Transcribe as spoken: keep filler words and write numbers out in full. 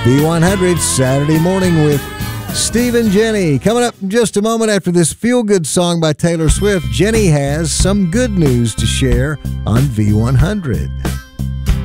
V one hundred Saturday morning with Steve and Jenny. Coming up in just a moment after this feel-good song by Taylor Swift, Jenny has some good news to share on V one hundred.